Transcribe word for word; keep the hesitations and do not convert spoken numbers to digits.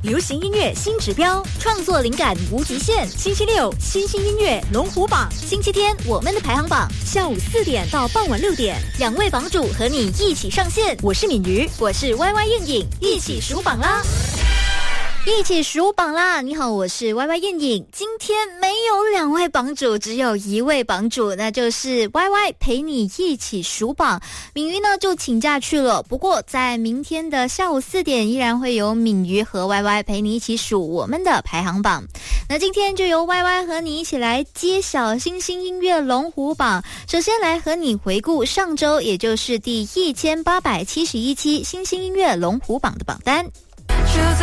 流行音乐新指标，创作灵感无极限。星期六新兴音乐龙虎榜，星期天我们的排行榜，下午四点到傍晚六点，两位榜主和你一起上线。我是敏瑜，我是 Y Y 燕颖，一起数榜啦！一起数榜啦！你好，我是 Y Y 燕颖。今天没有两位榜主，只有一位榜主，那就是 Y Y 陪你一起数榜。敏瑜呢就请假去了，不过在明天的下午四点，依然会有敏瑜和 Y Y 陪你一起数我们的排行榜。那今天就由 Y Y 和你一起来揭晓新兴音乐龙虎榜。首先来和你回顾上周，也就是第一千八百七十一期新兴音乐龙虎榜的榜单。